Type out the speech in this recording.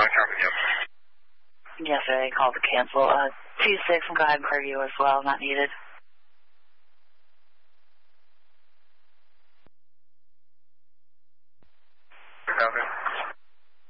copy, yep. Yes, sir, they called to cancel. 2-6 and go ahead and preview as well, not needed.